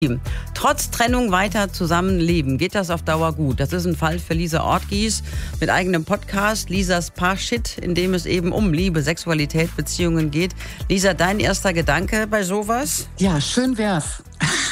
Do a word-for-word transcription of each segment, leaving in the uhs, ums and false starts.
Trotz Trennung weiter zusammenleben. Geht das auf Dauer gut? Das ist ein Fall für Lisa Ortgies mit eigenem Podcast, Lisas Paar-Shit, in dem es eben um Liebe, Sexualität, Beziehungen geht. Lisa, dein erster Gedanke bei sowas? Ja, schön wär's.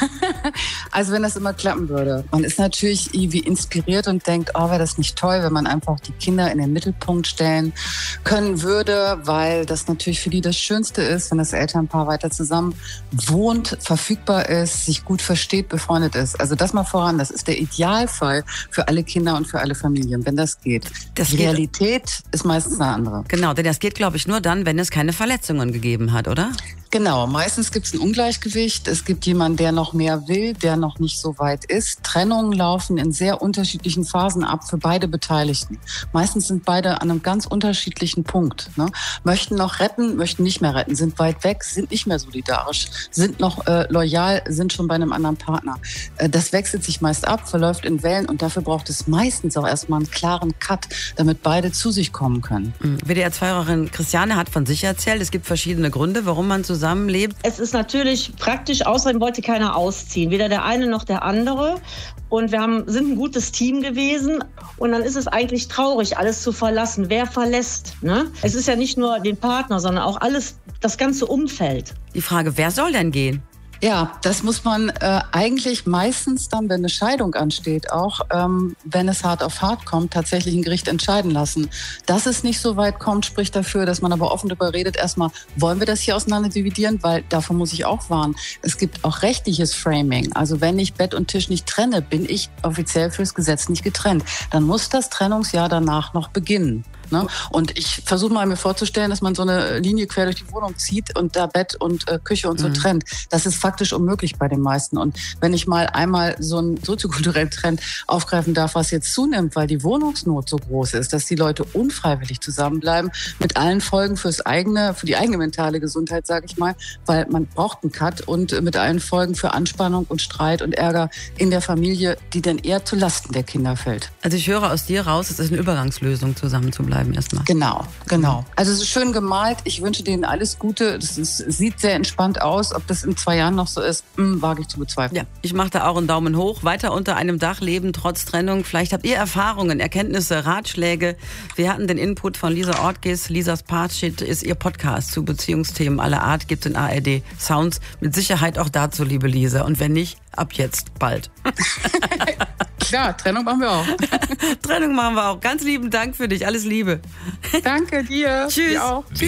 Also wenn das immer klappen würde. Man ist natürlich irgendwie inspiriert und denkt, oh, wäre das nicht toll, wenn man einfach die Kinder in den Mittelpunkt stellen können würde, weil das natürlich für die das Schönste ist, wenn das Elternpaar weiter zusammen wohnt, verfügbar ist, sich gut versteht, befreundet ist. Also das mal voran, das ist der Idealfall für alle Kinder und für alle Familien, wenn das geht. Das die geht. Realität ist meistens eine andere. Genau, denn das geht, glaube ich, nur dann, wenn es keine Verletzungen gegeben hat, oder? Genau, meistens gibt es ein Ungleichgewicht. Es gibt jemanden, der noch mehr will, der noch nicht so weit ist. Trennungen laufen in sehr unterschiedlichen Phasen ab für beide Beteiligten. Meistens sind beide an einem ganz unterschiedlichen Punkt. Ne? Möchten noch retten, möchten nicht mehr retten, sind weit weg, sind nicht mehr solidarisch, sind noch äh, loyal, sind schon bei einem anderen Partner. Äh, das wechselt sich meist ab, verläuft in Wellen und dafür braucht es meistens auch erstmal einen klaren Cut, damit beide zu sich kommen können. W D R zwei-Hörerin Christiane hat von sich erzählt, es gibt verschiedene Gründe, warum man zusammenlebt. Es ist natürlich praktisch, außerdem wollte keiner ausziehen, weder der eine noch der andere. Und wir haben, sind ein gutes Team gewesen. Und dann ist es eigentlich traurig, alles zu verlassen. Wer verlässt? Ne? Es ist ja nicht nur den Partner, sondern auch alles, das ganze Umfeld. Die Frage, wer soll denn gehen? Ja, das muss man äh, eigentlich meistens dann, wenn eine Scheidung ansteht, auch ähm, wenn es hart auf hart kommt, tatsächlich ein Gericht entscheiden lassen. Dass es nicht so weit kommt, spricht dafür, dass man aber offen darüber redet. Erstmal, wollen wir das hier auseinander dividieren? Weil davon muss ich auch warnen. Es gibt auch rechtliches Framing. Also wenn ich Bett und Tisch nicht trenne, bin ich offiziell fürs Gesetz nicht getrennt. Dann muss das Trennungsjahr danach noch beginnen. Ne? Und ich versuche mal mir vorzustellen, dass man so eine Linie quer durch die Wohnung zieht und da Bett und äh, Küche und so mhm. trennt. Das ist faktisch unmöglich bei den meisten. Und wenn ich mal einmal so einen soziokulturellen Trend aufgreifen darf, was jetzt zunimmt, weil die Wohnungsnot so groß ist, dass die Leute unfreiwillig zusammenbleiben, mit allen Folgen fürs eigene, für die eigene mentale Gesundheit, sage ich mal, weil man braucht einen Cut und mit allen Folgen für Anspannung und Streit und Ärger in der Familie, die dann eher zu Lasten der Kinder fällt. Also ich höre aus dir raus, es ist eine Übergangslösung, zusammen zu bleiben erstmal. Genau, genau. Also es ist schön gemalt. Ich wünsche denen alles Gute. Es sieht sehr entspannt aus. Ob das in zwei Jahren noch so ist, mh, wage ich zu bezweifeln. Ja, ich mache da auch einen Daumen hoch. Weiter unter einem Dach leben, trotz Trennung. Vielleicht habt ihr Erfahrungen, Erkenntnisse, Ratschläge. Wir hatten den Input von Lisa Ortgies. Lisas Part-Shit ist ihr Podcast zu Beziehungsthemen aller Art. Gibt es in A R D Sounds. Mit Sicherheit auch dazu, liebe Lisa. Und wenn nicht, ab jetzt bald. Klar, Trennung machen wir auch. Trennung machen wir auch. Ganz lieben Dank für dich. Alles Liebe. Danke dir. Tschüss. Dir auch. Tschüss.